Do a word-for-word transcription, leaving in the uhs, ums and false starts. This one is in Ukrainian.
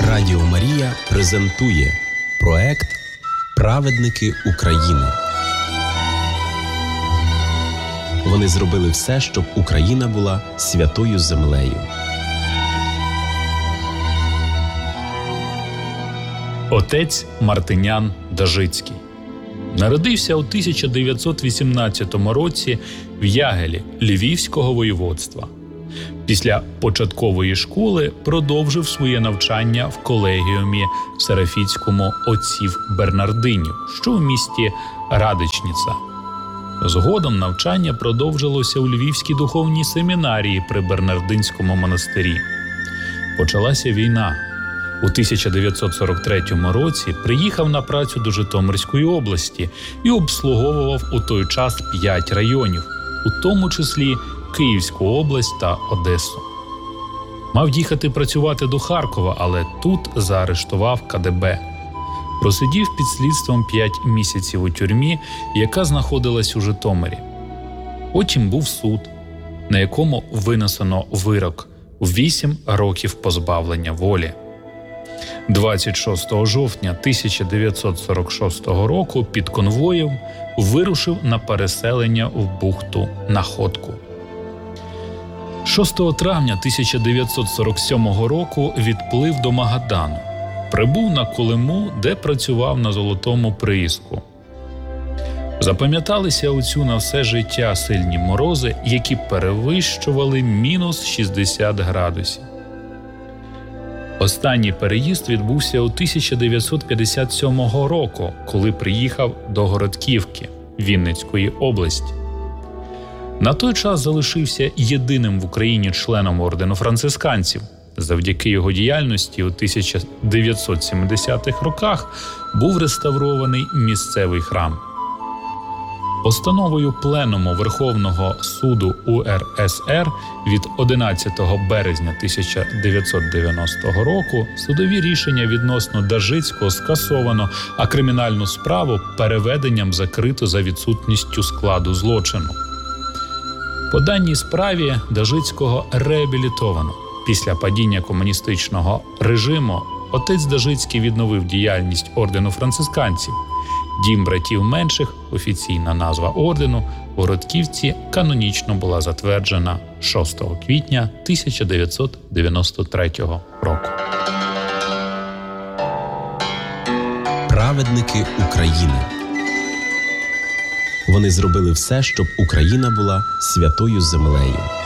Радіо Марія презентує проект «Праведники України». Вони зробили все, щоб Україна була святою землею. Отець Мартинян Дажицький народився у тисяча дев'ятсот вісімнадцятому році в Ягелі Львівського воєводства. Після початкової школи продовжив своє навчання в колегіумі в Серафітському отців Бернардинів, що в місті Радичніца. Згодом навчання продовжилося у Львівській духовній семінарії при Бернардинському монастирі. Почалася війна. У тисяча дев'ятсот сорок третьому році приїхав на працю до Житомирської області і обслуговував у той час п'ять районів, у тому числі Київську область та Одесу. Мав їхати працювати до Харкова, але тут заарештував ка де бе. Просидів під слідством п'ять місяців у тюрмі, яка знаходилась у Житомирі. Потім був суд, на якому винесено вирок у вісім років позбавлення волі. двадцять шостого жовтня тисяча дев'ятсот сорок шостого року під конвоєм вирушив на переселення в бухту Находку. шостого травня тисяча дев'ятсот сорок сьомого року відплив до Магадану. Прибув на Колиму, де працював на золотому прииску. Запам'яталися отцю на все життя сильні морози, які перевищували мінус шістдесят градусів. Останній переїзд відбувся у тисяча дев'ятсот п'ятдесят сьомого року, коли приїхав до Городківки Вінницької області. На той час залишився єдиним в Україні членом ордену францисканців. Завдяки його діяльності у тисяча дев'ятсот сімдесятих роках був реставрований місцевий храм. Постановою Пленуму Верховного суду у ер ес ер від одинадцятого березня тисяча дев'ятсот дев'яностого року судові рішення відносно Дажицького скасовано, а кримінальну справу переведенням закрито за відсутністю складу злочину. По даній справі Дажицького реабілітовано. Після падіння комуністичного режиму отець Дажицький відновив діяльність ордену францисканців. Дім братів менших, офіційна назва ордену, в Городківці канонічно була затверджена шостого квітня тисяча дев'ятсот дев'яносто третього року. Праведники України. Вони зробили все, щоб Україна була святою землею.